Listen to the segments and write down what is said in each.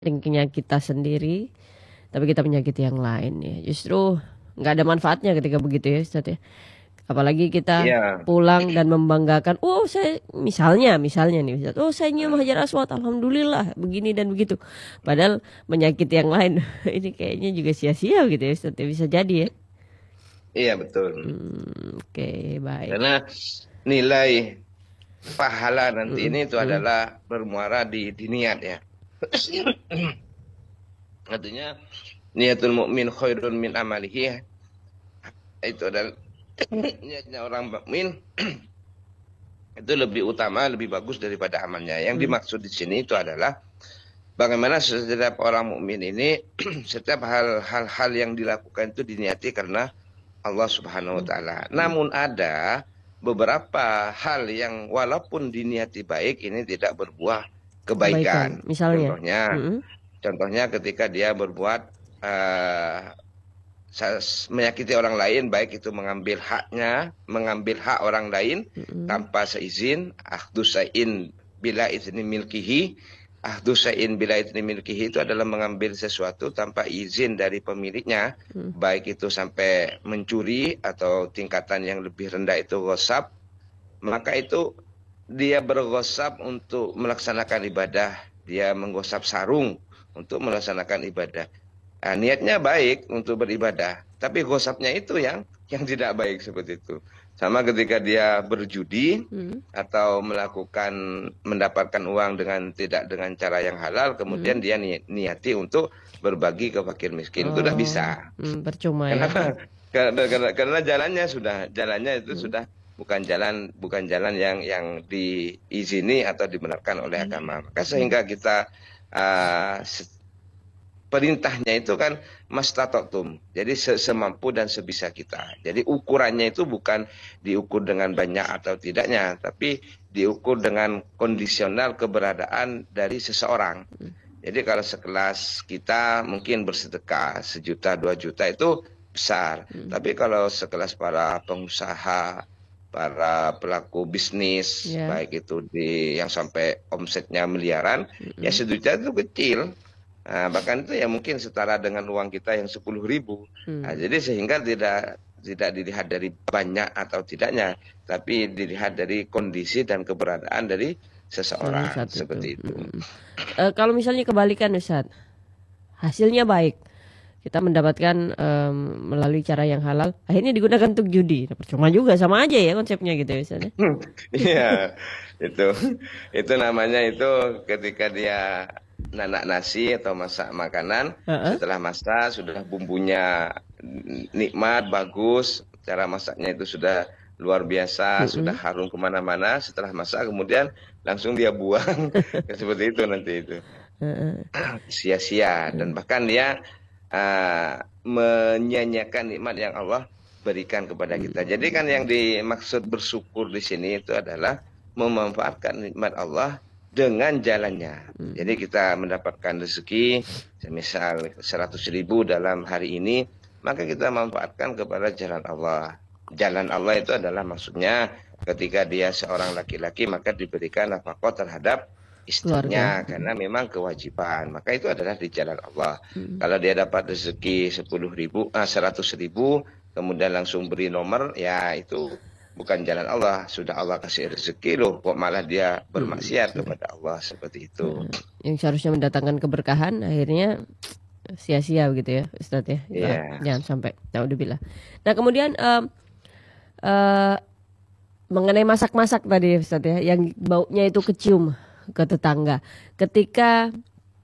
Tingginya kita sendiri, tapi kita menyakiti yang lain ya. Justru nggak ada manfaatnya ketika begitu ya Ustaz ya. Apalagi kita Iya. pulang dan membanggakan, oh saya misalnya nih Ustaz, oh saya nyium Hajar Aswad, alhamdulillah begini dan begitu. Padahal menyakiti yang lain, ini kayaknya juga sia-sia gitu ya Ustaz ya. Bisa jadi ya. Iya betul. Oke, baik. Karena nilai pahala nanti Mm, ini itu mm, adalah bermuara di niat ya. Artinya niatul mukmin khairun min amalihi ya. Itu adalah niatnya orang mukmin itu lebih utama, lebih bagus daripada amalnya. Yang mm. dimaksud di sini itu adalah bagaimana setiap orang mukmin ini setiap hal-hal yang dilakukan itu diniati karena Allah Subhanahu wa taala. Mm. Namun ada beberapa hal yang walaupun diniati baik ini tidak berbuah Kebaikan, kebaikan. misalnya. Contohnya, Mm, contohnya ketika dia berbuat menyakiti orang lain, baik itu mengambil haknya, mengambil hak orang lain mm, tanpa seizin, akhdu sain bila izni milkihi. Ahdu sain bila izni milkihi itu adalah mengambil sesuatu tanpa izin dari pemiliknya, mm. baik itu sampai mencuri atau tingkatan yang lebih rendah itu ghosab, maka itu dia berghosab untuk melaksanakan ibadah, dia menggosap sarung untuk melaksanakan ibadah. Nah, niatnya baik untuk beribadah, tapi gosapnya itu yang tidak baik seperti itu. Sama ketika dia berjudi Mm, atau mendapatkan uang dengan tidak dengan cara yang halal, kemudian mm. dia niati untuk berbagi ke fakir miskin. Itu tidak Oh, bisa. percuma ya. Kenapa? Karena jalannya itu Mm, sudah bukan jalan yang diizini atau dibenarkan oleh agama. Maka mm, sehingga kita uh, perintahnya itu kan mastatoktum. Jadi semampu dan sebisa kita. Jadi ukurannya itu bukan diukur dengan banyak atau tidaknya, tapi diukur dengan kondisional keberadaan dari seseorang. Jadi kalau sekelas kita mungkin bersedekah 1 juta, 2 juta itu besar. mm. Tapi kalau sekelas para pengusaha, para pelaku bisnis, Ya. baik itu yang sampai omsetnya miliaran, ya Mm, 1 juta itu kecil. Nah, bahkan itu ya mungkin setara dengan uang kita yang 10.000. Nah, mm. jadi sehingga tidak dilihat dari banyak atau tidaknya, tapi dilihat dari kondisi dan keberadaan dari Orang seseorang saat itu. seperti itu. Mm. Kalau misalnya kebalikan Ustaz, hasilnya baik, kita mendapatkan melalui cara yang halal, akhirnya digunakan untuk judi. Nah, percuma juga, sama aja ya konsepnya gitu ya Ustaz ya. Iya, itu itu namanya itu ketika dia nanak nasi atau masak makanan, Heeh. setelah masak sudah bumbunya nikmat, bagus, cara masaknya itu sudah luar biasa, sudah Mm-mm. harum kemana-mana, setelah masak kemudian langsung dia buang, seperti itu nanti itu. Heeh. Sia-sia dan bahkan dia menyia-nyiakan nikmat yang Allah berikan kepada kita. Jadi kan yang dimaksud bersyukur di sini itu adalah memanfaatkan nikmat Allah dengan jalannya. Jadi kita mendapatkan rezeki, semisal 100.000 dalam hari ini, maka kita manfaatkan kepada jalan Allah. Jalan Allah itu adalah maksudnya ketika dia seorang laki-laki maka diberikan nafkah terhadap Keluarga. istrinya karena memang kewajiban, maka itu adalah di jalan Allah. Mm. Kalau dia dapat rezeki 10.000, 100.000, kemudian langsung beri nomor, ya itu bukan jalan Allah. Sudah Allah kasih rezeki loh, kok malah dia Mm. bermaksiat kepada Allah seperti itu. Yang seharusnya mendatangkan keberkahan, akhirnya sia-sia begitu ya Ustaz ya. Ya, Iya. jangan sampai. Naudzubillah. Nah kemudian eh, mengenai masak-masak tadi Ustaz ya, yang baunya itu kecium ke tetangga. Ketika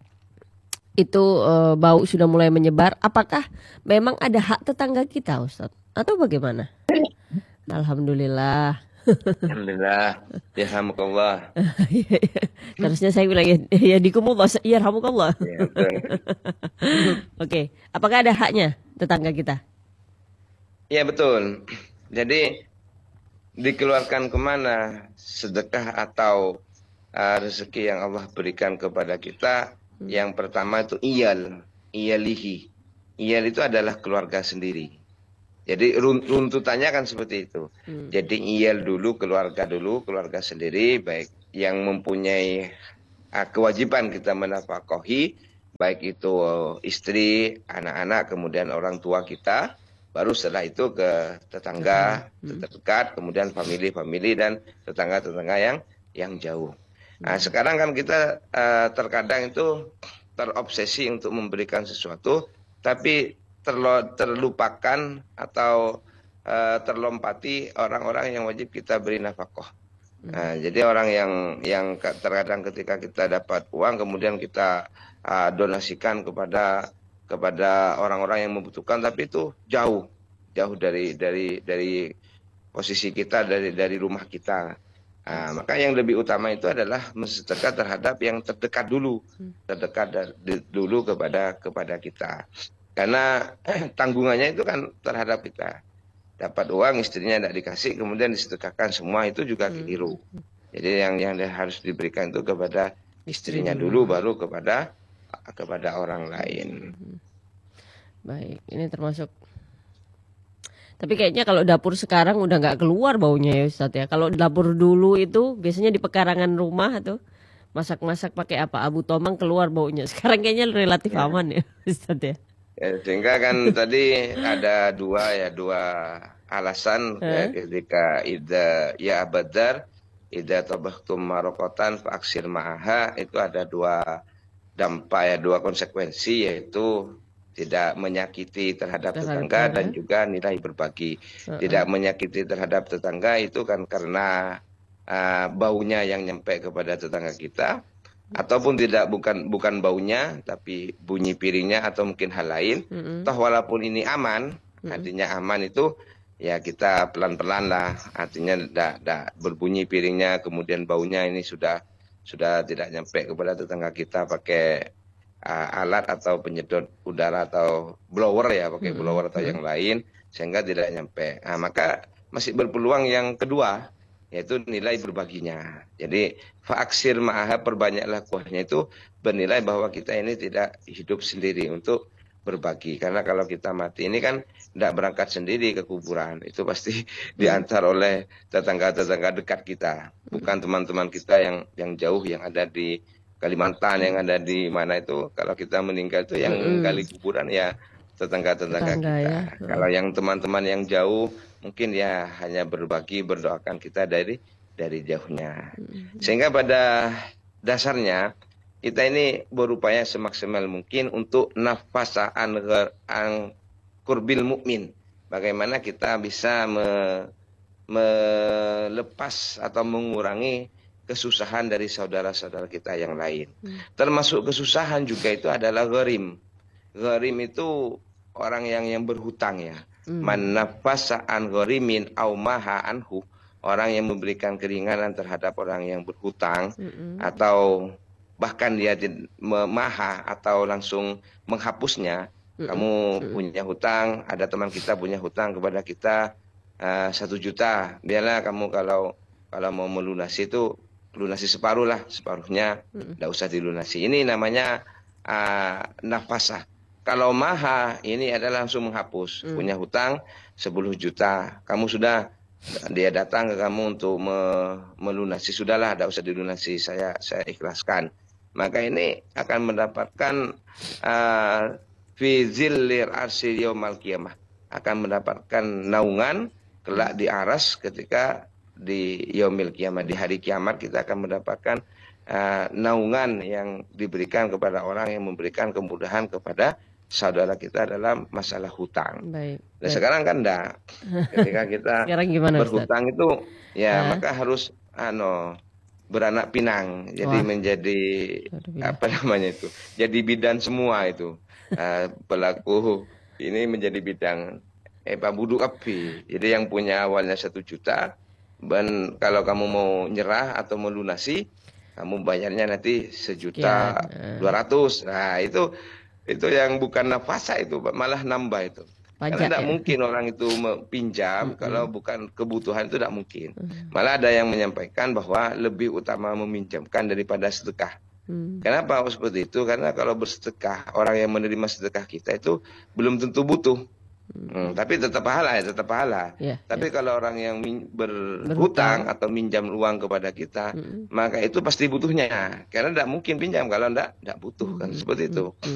itu bau sudah mulai menyebar, apakah memang ada hak tetangga kita, Ustaz? Atau bagaimana? Alhamdulillah. Alhamdulillah. Yarhamukallah. Seharusnya saya bilang ya, ya dikumullah, ya rahmukallah. Ya, betul. Oke, apakah ada haknya tetangga kita? Ya, betul. Jadi dikeluarkan kemana sedekah atau rezeki yang Allah berikan kepada kita, yang pertama itu iyalihi. Iyal itu adalah keluarga sendiri. Jadi runtutannya kan seperti itu. Hmm. Jadi iyal dulu, keluarga sendiri, baik yang mempunyai kewajiban kita menafkahi, baik itu istri, anak-anak, kemudian orang tua kita, baru setelah itu ke tetangga terdekat, kemudian famili dan tetangga-tetangga yang jauh. Nah, sekarang kan kita terkadang itu terobsesi untuk memberikan sesuatu, tapi terlupakan atau terlompati orang-orang yang wajib kita beri nafkah. Nah, jadi orang yang terkadang ketika kita dapat uang kemudian kita donasikan kepada orang-orang yang membutuhkan, tapi itu jauh dari posisi kita, dari rumah kita. Nah, maka yang lebih utama itu adalah mensedekah terhadap yang terdekat dulu kepada kita. Karena tanggungannya itu kan terhadap kita. Dapat uang, istrinya tidak dikasih, kemudian disedekahkan semua, itu juga keliru. Jadi yang harus diberikan itu kepada istrinya dulu, baru kepada orang lain. Baik, ini termasuk. Tapi kayaknya kalau dapur sekarang udah nggak keluar baunya ya Ustadz ya. Kalau dapur dulu itu biasanya di pekarangan rumah tuh masak-masak pakai apa, abu tomang, keluar baunya. Sekarang kayaknya relatif aman ya Ustadz ya. Sehingga kan tadi ada dua alasan ketika ya abadar ida tabahtum marokotan faaksir ma'aha, itu ada dua dampak dua konsekuensi, yaitu tidak menyakiti terhadap tetangga dan juga nilai berbagi. Tidak menyakiti terhadap tetangga itu kan karena baunya yang nyampe kepada tetangga kita, ataupun bukan baunya tapi bunyi piringnya atau mungkin hal lain. Toh walaupun ini aman, artinya aman itu ya kita pelan-pelan lah, artinya tidak berbunyi piringnya, kemudian baunya ini sudah tidak nyampe kepada tetangga kita pakai alat atau penyedot udara atau blower ya, pakai blower atau yang lain, sehingga tidak nyampe. Nah, maka masih berpeluang yang kedua, yaitu nilai berbaginya. Jadi faaksir ma'aha, perbanyaklah kuahnya, itu bernilai bahwa kita ini tidak hidup sendiri, untuk berbagi. Karena kalau kita mati ini kan tidak berangkat sendiri ke kuburan, itu pasti diantar oleh tetangga-tetangga dekat kita, bukan teman-teman kita yang jauh, yang ada di Kalimantan, yang ada di mana itu. Kalau kita meninggal itu yang gali kuburan ya tetangga-tetangga kita. Ya. Kalau yang teman-teman yang jauh, mungkin ya hanya berbagi, berdoakan kita dari jauhnya. Sehingga pada dasarnya kita ini berupaya semaksimal mungkin untuk nafasa an kurbil mukmin. Bagaimana kita bisa melepas atau mengurangi kesusahan dari saudara-saudara kita yang lain. Termasuk kesusahan juga itu adalah gharim. Gharim itu orang yang berhutang ya. Man nafasa an gharimin au maha anhu, orang yang memberikan keringanan terhadap orang yang berhutang, atau bahkan dia maha atau langsung menghapusnya. Kamu punya hutang, ada teman kita punya hutang kepada kita 1 juta, biarlah kamu kalau mau melunasi itu lunasi separuh lah, separuhnya tidak usah dilunasi. Ini namanya nafasah. Kalau maha ini adalah langsung menghapus. Punya hutang 10 juta, kamu sudah, dia datang ke kamu untuk melunasi, sudahlah tidak usah dilunasi, saya ikhlaskan. Maka ini akan mendapatkan fi zillir arsy yaumal qiyamah, akan mendapatkan naungan kelak di aras ketika di yaumil kiamat, di hari kiamat kita akan mendapatkan naungan yang diberikan kepada orang yang memberikan kemudahan kepada saudara kita dalam masalah hutang. Dan sekarang kan enggak. Ketika kita berhutang itu ya maka harus beranak pinang. Jadi menjadi apa namanya itu? Jadi bidan semua itu. Pelaku ini menjadi bidang Pak Buduk Api. Jadi yang punya awalnya 1 juta, dan kalau kamu mau nyerah atau melunasi, kamu bayarnya nanti 1.200.000. Nah, itu yang bukan nafasa, itu malah nambah itu. Karena tidak mungkin orang itu pinjam kalau bukan kebutuhan, itu tidak mungkin. Malah ada yang menyampaikan bahwa lebih utama meminjamkan daripada sedekah. Kenapa seperti itu? Karena kalau bersedekah, orang yang menerima sedekah kita itu belum tentu butuh. Tapi tetap pahala ya, tetap pahala. Ya, Tapi ya. kalau orang yang berhutang Berhutang. atau minjam uang kepada kita, maka itu pasti butuhnya. Karena tidak mungkin pinjam kalau tidak butuh kan, seperti itu.